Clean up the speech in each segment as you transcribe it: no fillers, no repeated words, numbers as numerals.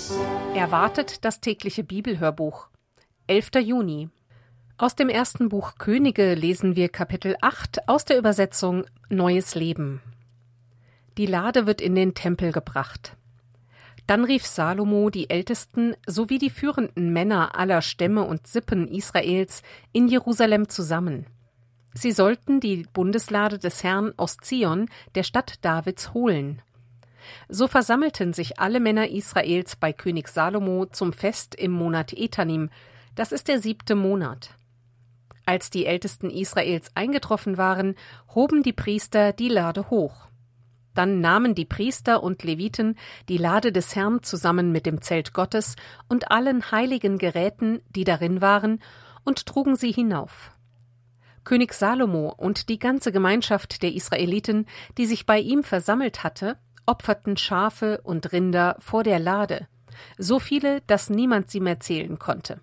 Erwartet das tägliche Bibelhörbuch. 11. Juni. Aus dem ersten Buch Könige lesen wir Kapitel 8 aus der Übersetzung Neues Leben. Die Lade wird in den Tempel gebracht. Dann rief Salomo die Ältesten sowie die führenden Männer aller Stämme und Sippen Israels in Jerusalem zusammen. Sie sollten die Bundeslade des Herrn aus Zion, der Stadt Davids, holen. So versammelten sich alle Männer Israels bei König Salomo zum Fest im Monat Etanim, das ist der 7. Monat. Als die Ältesten Israels eingetroffen waren, hoben die Priester die Lade hoch. Dann nahmen die Priester und Leviten die Lade des Herrn zusammen mit dem Zelt Gottes und allen heiligen Geräten, die darin waren, und trugen sie hinauf. König Salomo und die ganze Gemeinschaft der Israeliten, die sich bei ihm versammelt hatte, opferten Schafe und Rinder vor der Lade, so viele, dass niemand sie mehr zählen konnte.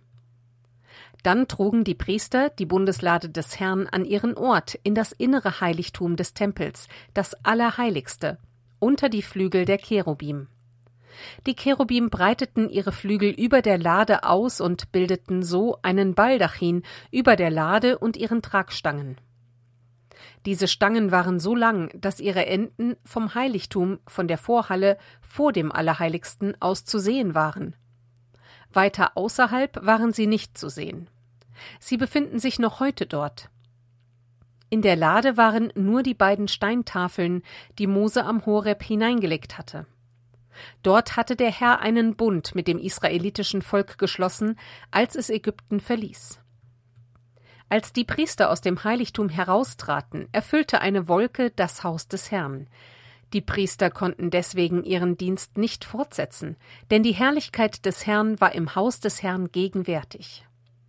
Dann trugen die Priester die Bundeslade des Herrn an ihren Ort in das innere Heiligtum des Tempels, das Allerheiligste, unter die Flügel der Cherubim. Die Cherubim breiteten ihre Flügel über der Lade aus und bildeten so einen Baldachin über der Lade und ihren Tragstangen. Diese Stangen waren so lang, dass ihre Enden vom Heiligtum, von der Vorhalle vor dem Allerheiligsten aus zu sehen waren. Weiter außerhalb waren sie nicht zu sehen. Sie befinden sich noch heute dort. In der Lade waren nur die beiden Steintafeln, die Mose am Horeb hineingelegt hatte. Dort hatte der Herr einen Bund mit dem israelitischen Volk geschlossen, als es Ägypten verließ. Als die Priester aus dem Heiligtum heraustraten, erfüllte eine Wolke das Haus des Herrn. Die Priester konnten deswegen ihren Dienst nicht fortsetzen, denn die Herrlichkeit des Herrn war im Haus des Herrn gegenwärtig.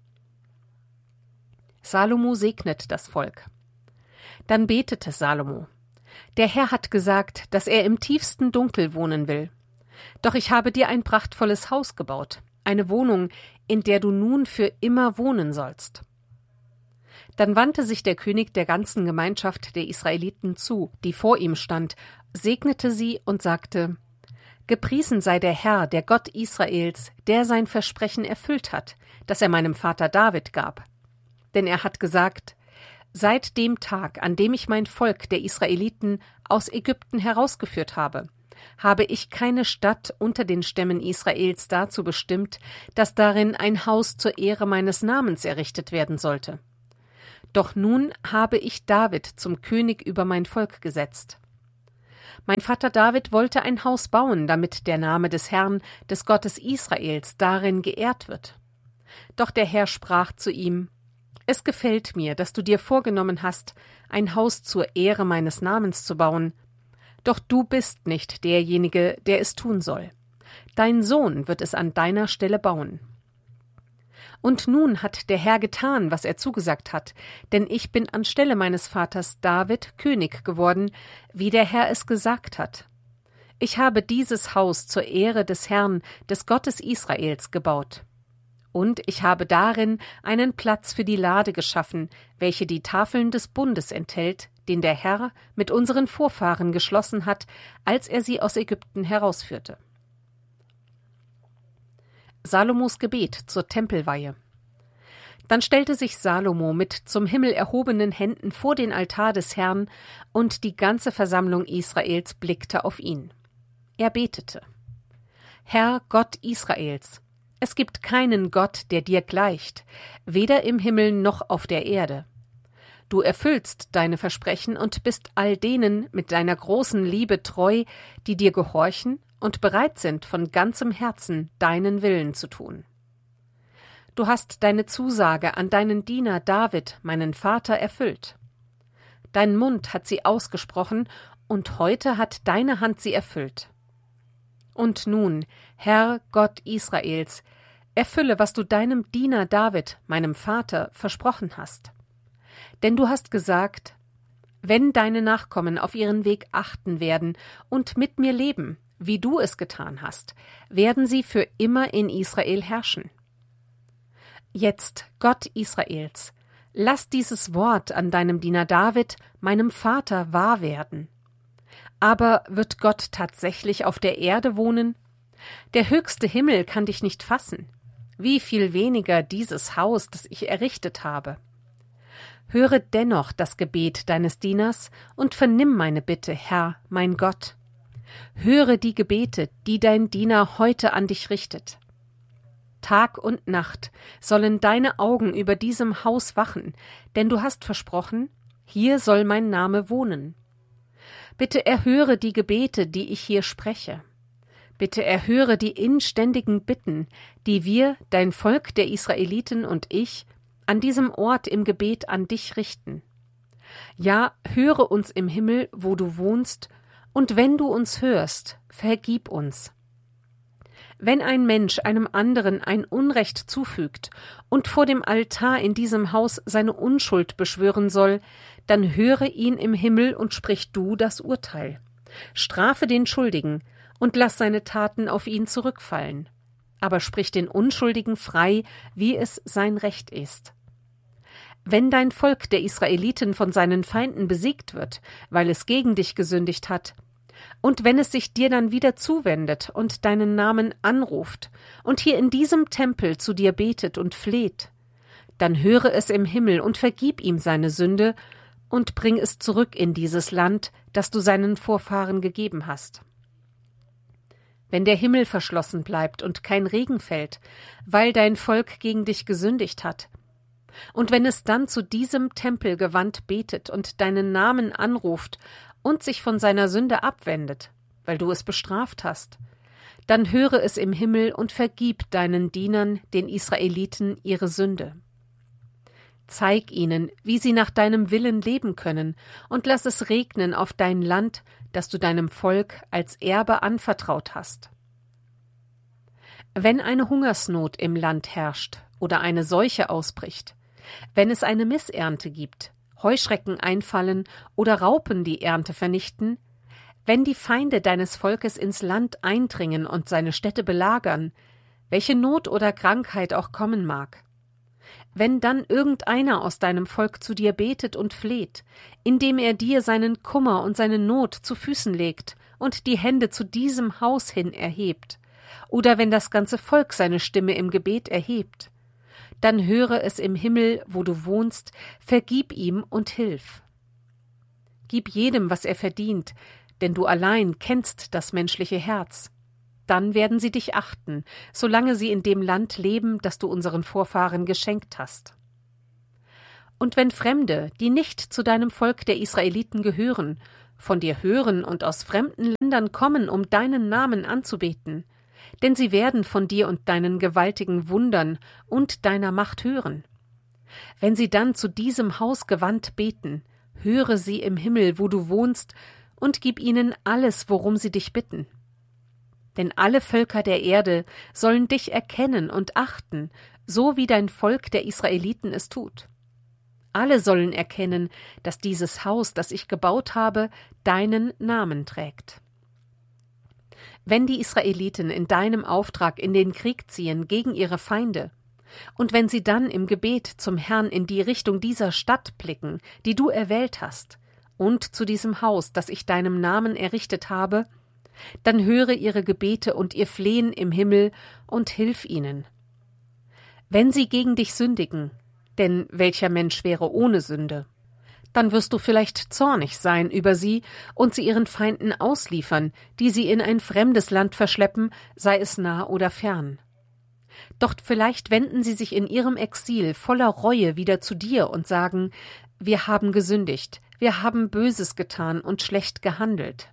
Salomo segnet das Volk. Dann betete Salomo: Der Herr hat gesagt, dass er im tiefsten Dunkel wohnen will. Doch ich habe dir ein prachtvolles Haus gebaut, eine Wohnung, in der du nun für immer wohnen sollst. Dann wandte sich der König der ganzen Gemeinschaft der Israeliten zu, die vor ihm stand, segnete sie und sagte: Gepriesen sei der Herr, der Gott Israels, der sein Versprechen erfüllt hat, das er meinem Vater David gab. Denn er hat gesagt: Seit dem Tag, an dem ich mein Volk der Israeliten aus Ägypten herausgeführt habe, habe ich keine Stadt unter den Stämmen Israels dazu bestimmt, dass darin ein Haus zur Ehre meines Namens errichtet werden sollte. Doch nun habe ich David zum König über mein Volk gesetzt. Mein Vater David wollte ein Haus bauen, damit der Name des Herrn, des Gottes Israels, darin geehrt wird. Doch der Herr sprach zu ihm: Es gefällt mir, dass du dir vorgenommen hast, ein Haus zur Ehre meines Namens zu bauen. Doch du bist nicht derjenige, der es tun soll. Dein Sohn wird es an deiner Stelle bauen. Und nun hat der Herr getan, was er zugesagt hat, denn ich bin anstelle meines Vaters David König geworden, wie der Herr es gesagt hat. Ich habe dieses Haus zur Ehre des Herrn, des Gottes Israels, gebaut. Und ich habe darin einen Platz für die Lade geschaffen, welche die Tafeln des Bundes enthält, den der Herr mit unseren Vorfahren geschlossen hat, als er sie aus Ägypten herausführte. Salomos Gebet zur Tempelweihe. Dann stellte sich Salomo mit zum Himmel erhobenen Händen vor den Altar des Herrn, und die ganze Versammlung Israels blickte auf ihn. Er betete: Herr Gott Israels, es gibt keinen Gott, der dir gleicht, weder im Himmel noch auf der Erde. Du erfüllst deine Versprechen und bist all denen mit deiner großen Liebe treu, die dir gehorchen und bereit sind, von ganzem Herzen deinen Willen zu tun. Du hast deine Zusage an deinen Diener David, meinen Vater, erfüllt. Dein Mund hat sie ausgesprochen, und heute hat deine Hand sie erfüllt. Und nun, Herr Gott Israels, erfülle, was du deinem Diener David, meinem Vater, versprochen hast. Denn du hast gesagt: Wenn deine Nachkommen auf ihren Weg achten werden und mit mir leben, wie du es getan hast, werden sie für immer in Israel herrschen. Jetzt, Gott Israels, lass dieses Wort an deinem Diener David, meinem Vater, wahr werden. Aber wird Gott tatsächlich auf der Erde wohnen? Der höchste Himmel kann dich nicht fassen. Wie viel weniger dieses Haus, das ich errichtet habe. Höre dennoch das Gebet deines Dieners und vernimm meine Bitte, Herr, mein Gott. Höre die Gebete, die dein Diener heute an dich richtet. Tag und Nacht sollen deine Augen über diesem Haus wachen, denn du hast versprochen, hier soll mein Name wohnen. Bitte erhöre die Gebete, die ich hier spreche. Bitte erhöre die inständigen Bitten, die wir, dein Volk der Israeliten und ich, an diesem Ort im Gebet an dich richten. Ja, höre uns im Himmel, wo du wohnst, und wenn du uns hörst, vergib uns. Wenn ein Mensch einem anderen ein Unrecht zufügt und vor dem Altar in diesem Haus seine Unschuld beschwören soll, dann höre ihn im Himmel und sprich du das Urteil. Strafe den Schuldigen und lass seine Taten auf ihn zurückfallen. Aber sprich den Unschuldigen frei, wie es sein Recht ist. Wenn dein Volk der Israeliten von seinen Feinden besiegt wird, weil es gegen dich gesündigt hat, und wenn es sich dir dann wieder zuwendet und deinen Namen anruft und hier in diesem Tempel zu dir betet und fleht, dann höre es im Himmel und vergib ihm seine Sünde und bring es zurück in dieses Land, das du seinen Vorfahren gegeben hast. Wenn der Himmel verschlossen bleibt und kein Regen fällt, weil dein Volk gegen dich gesündigt hat, und wenn es dann zu diesem Tempel gewandt betet und deinen Namen anruft und sich von seiner Sünde abwendet, weil du es bestraft hast, dann höre es im Himmel und vergib deinen Dienern, den Israeliten, ihre Sünde. Zeig ihnen, wie sie nach deinem Willen leben können, und lass es regnen auf dein Land, das du deinem Volk als Erbe anvertraut hast. Wenn eine Hungersnot im Land herrscht oder eine Seuche ausbricht, wenn es eine Missernte gibt, Heuschrecken einfallen oder Raupen die Ernte vernichten, wenn die Feinde deines Volkes ins Land eindringen und seine Städte belagern, welche Not oder Krankheit auch kommen mag, wenn dann irgendeiner aus deinem Volk zu dir betet und fleht, indem er dir seinen Kummer und seine Not zu Füßen legt und die Hände zu diesem Haus hin erhebt, oder wenn das ganze Volk seine Stimme im Gebet erhebt, dann höre es im Himmel, wo du wohnst, vergib ihm und hilf. Gib jedem, was er verdient, denn du allein kennst das menschliche Herz. Dann werden sie dich achten, solange sie in dem Land leben, das du unseren Vorfahren geschenkt hast. Und wenn Fremde, die nicht zu deinem Volk der Israeliten gehören, von dir hören und aus fremden Ländern kommen, um deinen Namen anzubeten, denn sie werden von dir und deinen gewaltigen Wundern und deiner Macht hören. Wenn sie dann zu diesem Haus gewandt beten, höre sie im Himmel, wo du wohnst, und gib ihnen alles, worum sie dich bitten. Denn alle Völker der Erde sollen dich erkennen und achten, so wie dein Volk der Israeliten es tut. Alle sollen erkennen, dass dieses Haus, das ich gebaut habe, deinen Namen trägt. Wenn die Israeliten in deinem Auftrag in den Krieg ziehen gegen ihre Feinde, und wenn sie dann im Gebet zum Herrn in die Richtung dieser Stadt blicken, die du erwählt hast, und zu diesem Haus, das ich deinem Namen errichtet habe, dann höre ihre Gebete und ihr Flehen im Himmel und hilf ihnen. Wenn sie gegen dich sündigen, denn welcher Mensch wäre ohne Sünde, dann wirst du vielleicht zornig sein über sie und sie ihren Feinden ausliefern, die sie in ein fremdes Land verschleppen, sei es nah oder fern. Doch vielleicht wenden sie sich in ihrem Exil voller Reue wieder zu dir und sagen, wir haben gesündigt, wir haben Böses getan und schlecht gehandelt.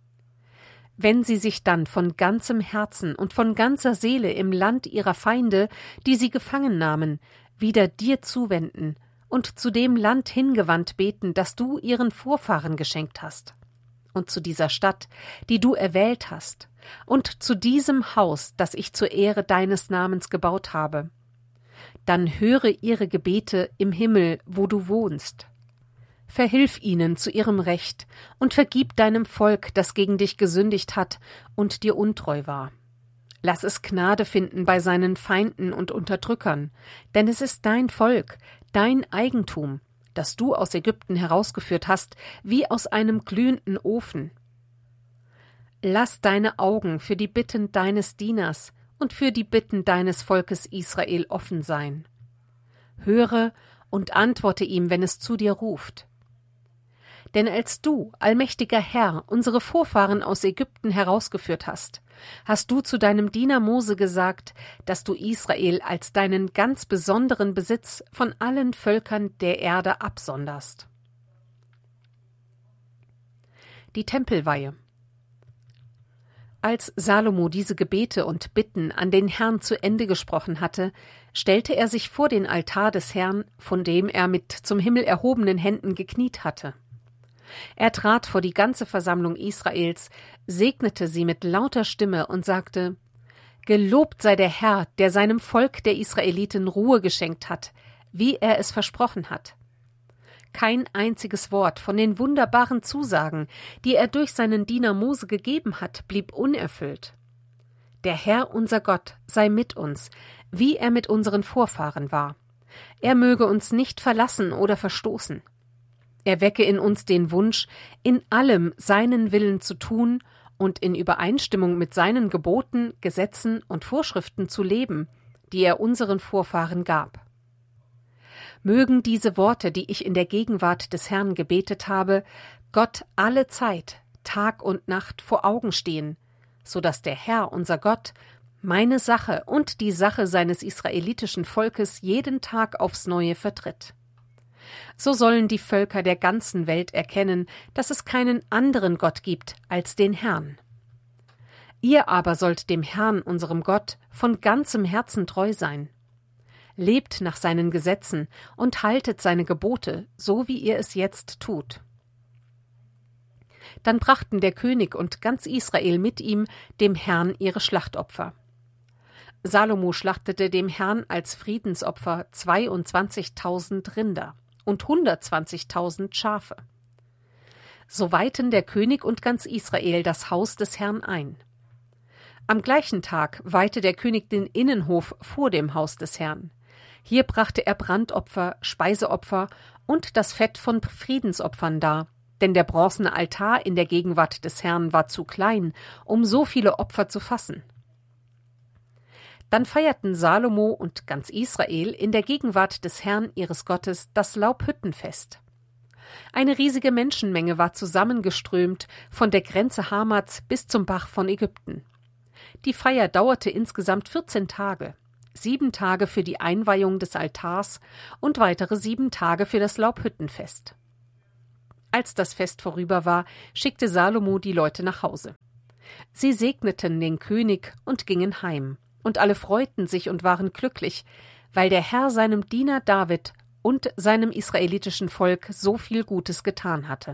Wenn sie sich dann von ganzem Herzen und von ganzer Seele im Land ihrer Feinde, die sie gefangen nahmen, wieder dir zuwenden und zu dem Land hingewandt beten, das du ihren Vorfahren geschenkt hast, und zu dieser Stadt, die du erwählt hast, und zu diesem Haus, das ich zur Ehre deines Namens gebaut habe, dann höre ihre Gebete im Himmel, wo du wohnst. Verhilf ihnen zu ihrem Recht und vergib deinem Volk, das gegen dich gesündigt hat und dir untreu war. Lass es Gnade finden bei seinen Feinden und Unterdrückern, denn es ist dein Volk, dein Eigentum, das du aus Ägypten herausgeführt hast, wie aus einem glühenden Ofen. Lass deine Augen für die Bitten deines Dieners und für die Bitten deines Volkes Israel offen sein. Höre und antworte ihm, wenn es zu dir ruft. Denn als du, allmächtiger Herr, unsere Vorfahren aus Ägypten herausgeführt hast, hast du zu deinem Diener Mose gesagt, dass du Israel als deinen ganz besonderen Besitz von allen Völkern der Erde absonderst. Die Tempelweihe. Als Salomo diese Gebete und Bitten an den Herrn zu Ende gesprochen hatte, stellte er sich vor den Altar des Herrn, von dem er mit zum Himmel erhobenen Händen gekniet hatte. Er trat vor die ganze Versammlung Israels, segnete sie mit lauter Stimme und sagte: Gelobt sei der Herr, der seinem Volk der Israeliten Ruhe geschenkt hat, wie er es versprochen hat. Kein einziges Wort von den wunderbaren Zusagen, die er durch seinen Diener Mose gegeben hat, blieb unerfüllt. Der Herr unser Gott sei mit uns, wie er mit unseren Vorfahren war. Er möge uns nicht verlassen oder verstoßen. Er wecke in uns den Wunsch, in allem seinen Willen zu tun und in Übereinstimmung mit seinen Geboten, Gesetzen und Vorschriften zu leben, die er unseren Vorfahren gab. Mögen diese Worte, die ich in der Gegenwart des Herrn gebetet habe, Gott alle Zeit, Tag und Nacht vor Augen stehen, so dass der Herr, unser Gott, meine Sache und die Sache seines israelitischen Volkes jeden Tag aufs Neue vertritt. So sollen die Völker der ganzen Welt erkennen, dass es keinen anderen Gott gibt als den Herrn. Ihr aber sollt dem Herrn, unserem Gott, von ganzem Herzen treu sein. Lebt nach seinen Gesetzen und haltet seine Gebote, so wie ihr es jetzt tut. Dann brachten der König und ganz Israel mit ihm dem Herrn ihre Schlachtopfer. Salomo schlachtete dem Herrn als Friedensopfer 22.000 Rinder und 120.000 Schafe. So weihten der König und ganz Israel das Haus des Herrn ein. Am gleichen Tag weihte der König den Innenhof vor dem Haus des Herrn. Hier brachte er Brandopfer, Speiseopfer und das Fett von Friedensopfern dar, denn der bronzene Altar in der Gegenwart des Herrn war zu klein, um so viele Opfer zu fassen. Dann feierten Salomo und ganz Israel in der Gegenwart des Herrn ihres Gottes das Laubhüttenfest. Eine riesige Menschenmenge war zusammengeströmt von der Grenze Hamats bis zum Bach von Ägypten. Die Feier dauerte insgesamt 14 Tage, 7 Tage für die Einweihung des Altars und weitere 7 Tage für das Laubhüttenfest. Als das Fest vorüber war, schickte Salomo die Leute nach Hause. Sie segneten den König und gingen heim, und alle freuten sich und waren glücklich, weil der Herr seinem Diener David und seinem israelitischen Volk so viel Gutes getan hatte.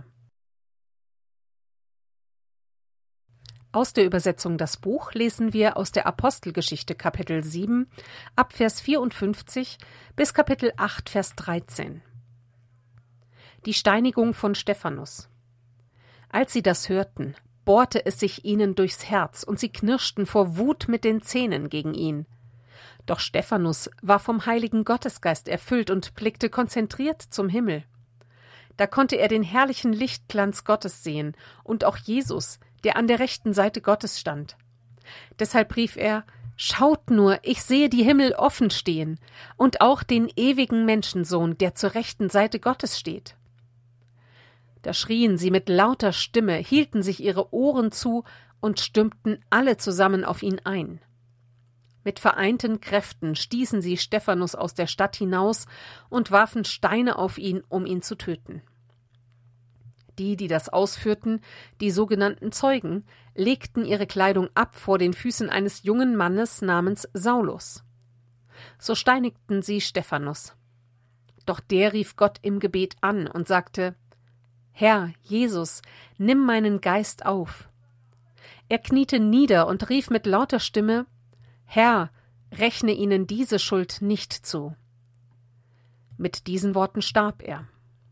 Aus der Übersetzung Das Buch lesen wir aus der Apostelgeschichte Kapitel 7 ab Vers 54 bis Kapitel 8 Vers 13. Die Steinigung von Stephanus. Als sie das hörten, bohrte es sich ihnen durchs Herz, und sie knirschten vor Wut mit den Zähnen gegen ihn. Doch Stephanus war vom Heiligen Gottesgeist erfüllt und blickte konzentriert zum Himmel. Da konnte er den herrlichen Lichtglanz Gottes sehen und auch Jesus, der an der rechten Seite Gottes stand. Deshalb rief er: Schaut nur, ich sehe die Himmel offen stehen und auch den ewigen Menschensohn, der zur rechten Seite Gottes steht. Da schrien sie mit lauter Stimme, hielten sich ihre Ohren zu und stürmten alle zusammen auf ihn ein. Mit vereinten Kräften stießen sie Stephanus aus der Stadt hinaus und warfen Steine auf ihn, um ihn zu töten. Die das ausführten, die sogenannten Zeugen, legten ihre Kleidung ab vor den Füßen eines jungen Mannes namens Saulus. So steinigten sie Stephanus. Doch der rief Gott im Gebet an und sagte: Herr, Jesus, nimm meinen Geist auf. Er kniete nieder und rief mit lauter Stimme: Herr, rechne ihnen diese Schuld nicht zu. Mit diesen Worten starb er.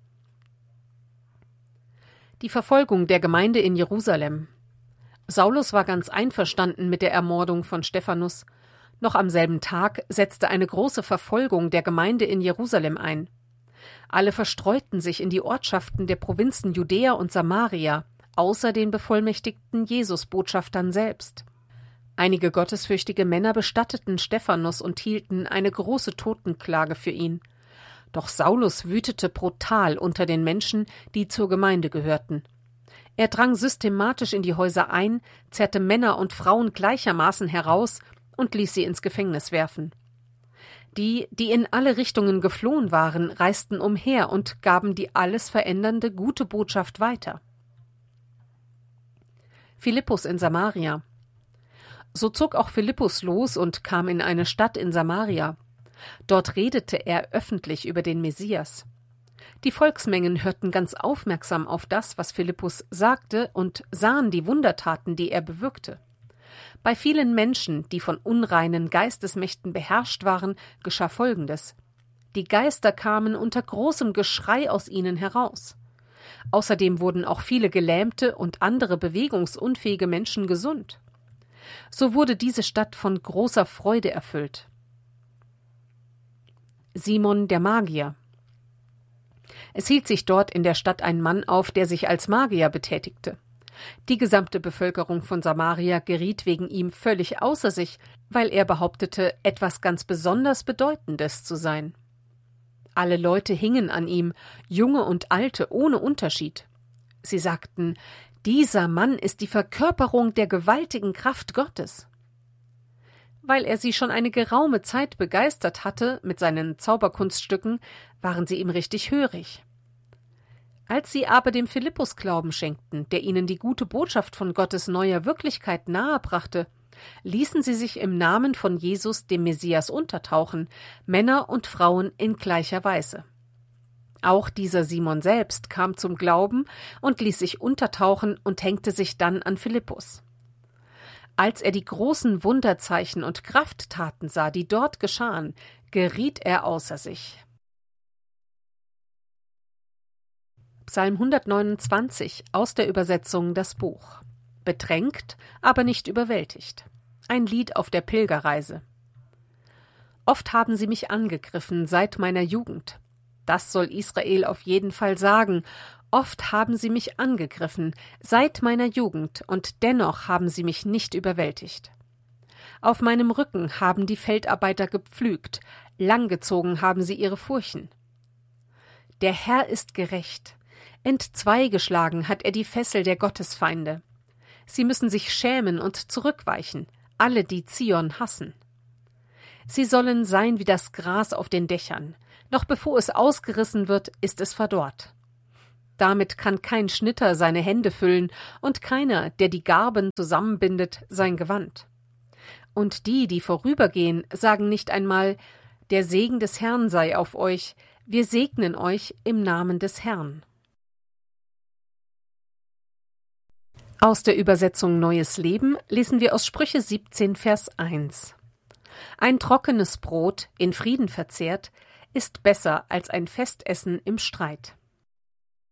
Die Verfolgung der Gemeinde in Jerusalem. Saulus war ganz einverstanden mit der Ermordung von Stephanus. Noch am selben Tag setzte eine große Verfolgung der Gemeinde in Jerusalem ein. Alle verstreuten sich in die Ortschaften der Provinzen Judäa und Samaria, außer den bevollmächtigten Jesus-Botschaftern selbst. Einige gottesfürchtige Männer bestatteten Stephanus und hielten eine große Totenklage für ihn. Doch Saulus wütete brutal unter den Menschen, die zur Gemeinde gehörten. Er drang systematisch in die Häuser ein, zerrte Männer und Frauen gleichermaßen heraus und ließ sie ins Gefängnis werfen. Die in alle Richtungen geflohen waren, reisten umher und gaben die alles verändernde gute Botschaft weiter. Philippus in Samaria. So zog auch Philippus los und kam in eine Stadt in Samaria. Dort redete er öffentlich über den Messias. Die Volksmengen hörten ganz aufmerksam auf das, was Philippus sagte, und sahen die Wundertaten, die er bewirkte. Bei vielen Menschen, die von unreinen Geistesmächten beherrscht waren, geschah Folgendes: Die Geister kamen unter großem Geschrei aus ihnen heraus. Außerdem wurden auch viele gelähmte und andere bewegungsunfähige Menschen gesund. So wurde diese Stadt von großer Freude erfüllt. Simon der Magier. Es hielt sich dort in der Stadt ein Mann auf, der sich als Magier betätigte. Die gesamte Bevölkerung von Samaria geriet wegen ihm völlig außer sich, weil er behauptete, etwas ganz besonders Bedeutendes zu sein. Alle Leute hingen an ihm, Junge und Alte ohne Unterschied. Sie sagten: Dieser Mann ist die Verkörperung der gewaltigen Kraft Gottes. Weil er sie schon eine geraume Zeit begeistert hatte mit seinen Zauberkunststücken, waren sie ihm richtig hörig. Als sie aber dem Philippus Glauben schenkten, der ihnen die gute Botschaft von Gottes neuer Wirklichkeit nahebrachte, ließen sie sich im Namen von Jesus, dem Messias, untertauchen, Männer und Frauen in gleicher Weise. Auch dieser Simon selbst kam zum Glauben und ließ sich untertauchen und hängte sich dann an Philippus. Als er die großen Wunderzeichen und Krafttaten sah, die dort geschahen, geriet er außer sich. Psalm 129 aus der Übersetzung Das Buch. Bedrängt, aber nicht überwältigt. Ein Lied auf der Pilgerreise. Oft haben sie mich angegriffen seit meiner Jugend. Das soll Israel auf jeden Fall sagen. Oft haben sie mich angegriffen seit meiner Jugend, und dennoch haben sie mich nicht überwältigt. Auf meinem Rücken haben die Feldarbeiter gepflügt, langgezogen haben sie ihre Furchen. Der Herr ist gerecht. Entzweigeschlagen hat er die Fessel der Gottesfeinde. Sie müssen sich schämen und zurückweichen, alle, die Zion hassen. Sie sollen sein wie das Gras auf den Dächern. Noch bevor es ausgerissen wird, ist es verdorrt. Damit kann kein Schnitter seine Hände füllen und keiner, der die Garben zusammenbindet, sein Gewand. Und die vorübergehen, sagen nicht einmal: Der Segen des Herrn sei auf euch, wir segnen euch im Namen des Herrn. Aus der Übersetzung Neues Leben lesen wir aus Sprüche 17, Vers 1. Ein trockenes Brot, in Frieden verzehrt, ist besser als ein Festessen im Streit.